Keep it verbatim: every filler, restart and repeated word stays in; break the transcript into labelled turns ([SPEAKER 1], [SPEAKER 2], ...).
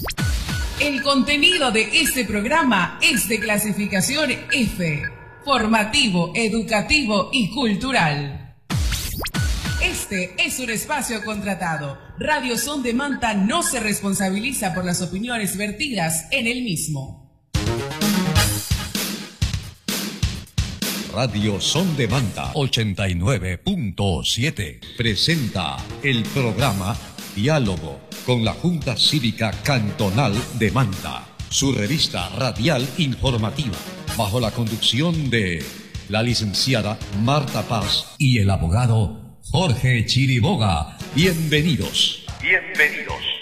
[SPEAKER 1] El contenido de este programa es de clasificación F, formativo, educativo y cultural. Este es un espacio contratado. Radio Son de Manta no se responsabiliza por las opiniones vertidas en el mismo.
[SPEAKER 2] Radio Son de Manta ochenta y nueve punto siete presenta el programa Diálogo con la Junta Cívica Cantonal de Manta, su revista radial informativa, bajo la conducción de la licenciada Marta Paz y el abogado Jorge Chiriboga. Bienvenidos.
[SPEAKER 3] Bienvenidos.